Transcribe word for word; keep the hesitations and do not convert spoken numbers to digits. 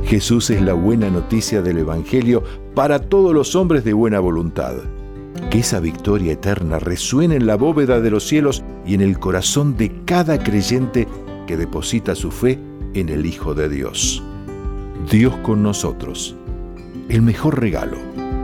Jesús es la buena noticia del Evangelio para todos los hombres de buena voluntad. Que esa victoria eterna resuene en la bóveda de los cielos y en el corazón de cada creyente que deposita su fe en el Hijo de Dios. Dios con nosotros, el mejor regalo.